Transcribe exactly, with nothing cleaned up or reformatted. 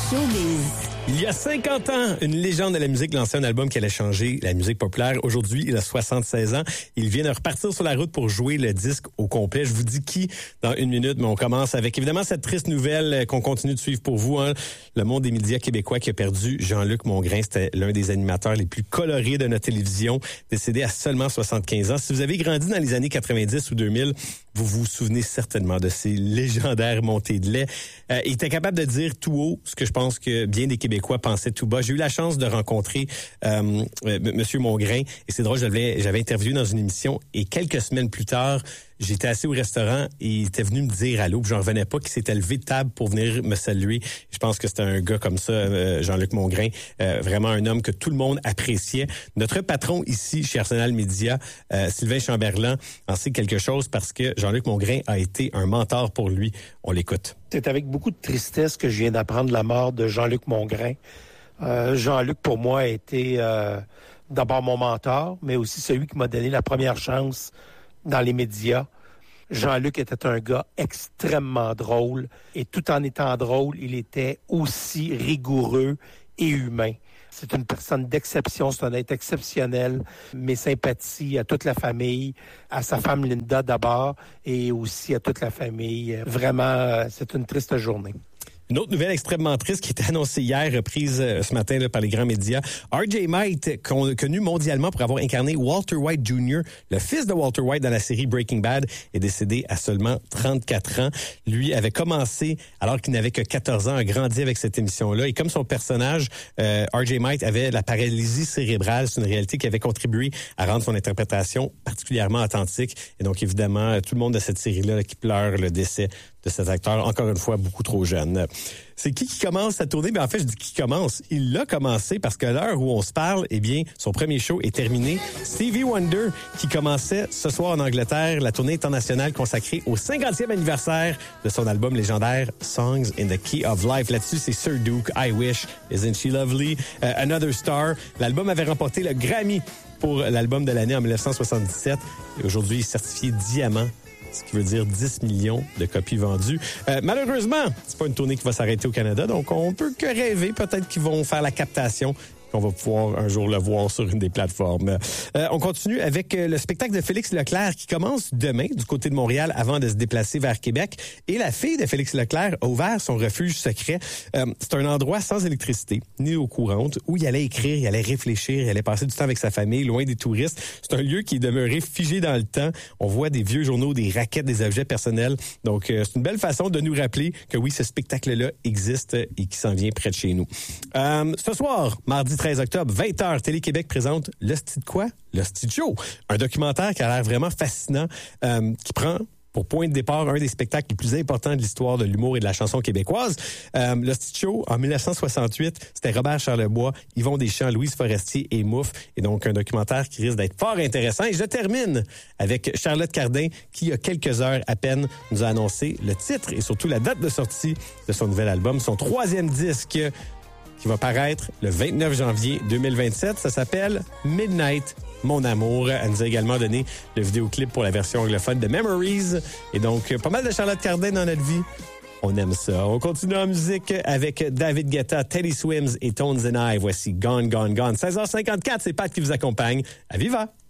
Showbiz. Il y a cinquante ans, une légende de la musique lançait un album qui allait changer la musique populaire. Aujourd'hui, il a soixante-seize ans. Il vient de repartir sur la route pour jouer le disque au complet. Je vous dis qui dans une minute, mais on commence avec évidemment cette triste nouvelle qu'on continue de suivre pour vous. Hein. Le monde des médias québécois qui a perdu Jean-Luc Mongrain. C'était l'un des animateurs les plus colorés de notre télévision, décédé à seulement soixante-quinze ans. Si vous avez grandi dans les années quatre-vingt-dix ou deux mille, vous vous souvenez certainement de ces légendaires montées de lait. Euh, il était capable de dire tout haut ce que je pense que bien des Québécois pensaient tout bas. J'ai eu la chance de rencontrer euh, euh, Monsieur Mongrain et c'est drôle, j'avais, j'avais interviewé dans une émission et quelques semaines plus tard, j'étais assis au restaurant et il était venu me dire allô, puis j'en revenais pas qu'il s'était levé de table pour venir me saluer. Je pense que c'était un gars comme ça, euh, Jean-Luc Mongrain, euh, vraiment un homme que tout le monde appréciait. Notre patron ici chez Arsenal Media, euh, Sylvain Chamberlain, en sait quelque chose parce que Jean-Luc Mongrain a été un mentor pour lui. On l'écoute. C'est avec beaucoup de tristesse que je viens d'apprendre la mort de Jean-Luc Mongrain. Euh, Jean-Luc, pour moi, a été euh, d'abord mon mentor, mais aussi celui qui m'a donné la première chance dans les médias. Jean-Luc était un gars extrêmement drôle et tout en étant drôle, il était aussi rigoureux et humain. C'est une personne d'exception, c'est un être exceptionnel. Mes sympathies à toute la famille, à sa femme Linda d'abord et aussi à toute la famille. Vraiment, c'est une triste journée. Une autre nouvelle extrêmement triste qui était annoncée hier, reprise ce matin là, par les grands médias. R J White, connu mondialement pour avoir incarné Walter White junior, le fils de Walter White dans la série Breaking Bad, est décédé à seulement trente-quatre ans. Lui avait commencé, alors qu'il n'avait que quatorze ans, a grandi avec cette émission-là. Et comme son personnage, euh, R J White avait la paralysie cérébrale, c'est une réalité qui avait contribué à rendre son interprétation particulièrement authentique. Et donc, évidemment, tout le monde de cette série-là qui pleure le décès de cet acteur, encore une fois, beaucoup trop jeune. C'est qui qui commence à tourner? Ben en fait, je dis qui commence. Il l'a commencé parce qu'à l'heure où on se parle, eh bien, son premier show est terminé. Stevie Wonder, qui commençait ce soir en Angleterre, la tournée internationale consacrée au cinquantième anniversaire de son album légendaire Songs in the Key of Life. Là-dessus, c'est Sir Duke, I Wish, Isn't She Lovely, uh, Another Star. L'album avait remporté le Grammy pour l'album de l'année en dix-neuf cent soixante-dix-sept. Et aujourd'hui, il est certifié diamant, ce qui veut dire dix millions de copies vendues. Euh, malheureusement, c'est pas une tournée qui va s'arrêter au Canada, donc on peut que rêver. Peut-être qu'ils vont faire la captation, qu'on va pouvoir un jour le voir sur une des plateformes. Euh, on continue avec le spectacle de Félix Leclerc qui commence demain du côté de Montréal avant de se déplacer vers Québec. Et la fille de Félix Leclerc a ouvert son refuge secret. Euh, c'est un endroit sans électricité, ni eau courante, où il allait écrire, il allait réfléchir, il allait passer du temps avec sa famille, loin des touristes. C'est un lieu qui est demeuré figé dans le temps. On voit des vieux journaux, des raquettes, des objets personnels. Donc, euh, c'est une belle façon de nous rappeler que oui, ce spectacle-là existe et qui s'en vient près de chez nous. Euh, ce soir, mardi treize octobre, vingt heures, Télé-Québec présente Le Sti de quoi? Le Sti Show. Un documentaire qui a l'air vraiment fascinant, euh, qui prend pour point de départ un des spectacles les plus importants de l'histoire de l'humour et de la chanson québécoise. Euh, le Sti Show, en dix-neuf cent soixante-huit, c'était Robert Charlebois, Yvon Deschamps, Louise Forestier et Mouffe. Et donc, un documentaire qui risque d'être fort intéressant. Et je termine avec Charlotte Cardin, qui, il y a quelques heures à peine, nous a annoncé le titre et surtout la date de sortie de son nouvel album, son troisième disque, qui va paraître le vingt-neuf janvier deux mille vingt-sept. Ça s'appelle Midnight, mon amour. Elle nous a également donné le vidéoclip pour la version anglophone de Memories. Et donc, pas mal de Charlotte Cardin dans notre vie. On aime ça. On continue en musique avec David Guetta, Teddy Swims et Tones and I. Voici Gone, Gone, Gone. seize heures cinquante-quatre, c'est Pat qui vous accompagne. À Viva!